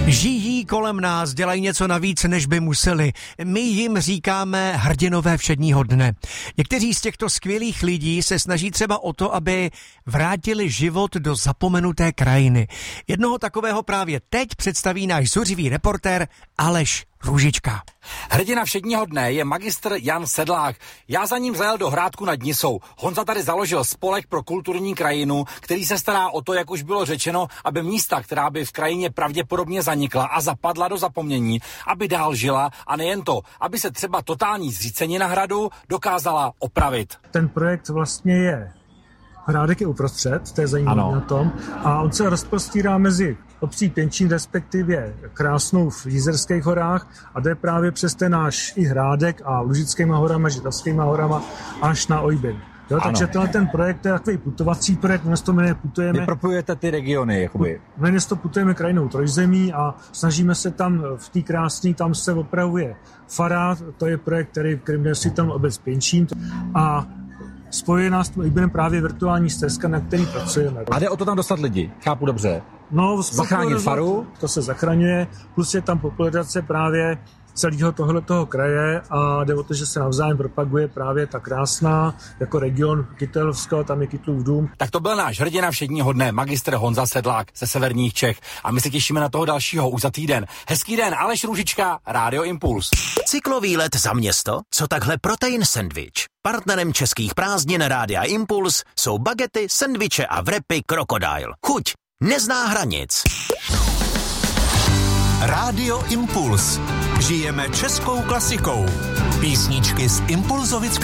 Žijí kolem nás, dělají něco navíc, než by museli. My jim říkáme hrdinové všedního dne. Někteří z těchto skvělých lidí se snaží třeba o to, aby vrátili život do zapomenuté krajiny. Jednoho takového právě teď představí náš zuřivý reportér Aleš Růžička. Hrdina všedního dne je magistr Jan Sedlák. Já za ním zajel do Hrádku nad Nisou. Honza tady založil spolek pro kulturní krajinu, který se stará o to, jak už bylo řečeno, aby místa, která by v krajině pravděpodobně zanikla a zapadla do zapomnění, aby dál žila, a nejen to, aby se třeba totální zřícenina hradu dokázala opravit. Ten projekt vlastně je Hrádek je uprostřed, to je zajímavé na tom, a on se rozprostírá mezi obcí Pěnčín, respektive Krásnou v Jizerských horách, a jde právě přes ten náš i Hrádek a Lužickýma horama, Žitavskýma horama až na Ojbin. Jo, takže ten projekt je takový putovací projekt, my to putujeme. Vy propojujete ty regiony, jakoby. My to putujeme krajinou Trojzemí a snažíme se tam v té Krásné, tam se opravuje fara, to je projekt, kterým je tam obec Pěnčín, a spojuje nás tím Ojbinem právě virtuální stezka, na který pracujeme. A jde o to tam dostat lidi, chápu dobře. No, zachránit faru. To se zachraňuje, plus je tam popularizace právě celého tohoto kraje a jde o to, že se navzájem propaguje právě ta Krásná jako region Kytelovského, tam je Kytlův dům. Tak to byl náš hrdina všedního dne, magistr Honza Sedlák ze severních Čech. A my se těšíme na toho dalšího už za týden. Hezký den, Aleš Růžička, Rádio Impuls. Cyklový let za město? Co takhle protein sendvič? Partnerem českých prázdnin Rádia Impuls jsou bagety, sendviče a wrapy Crocodile. Chuť nezná hranic. Rádio Impuls. Žijeme českou klasikou. Písničky z Impulzovic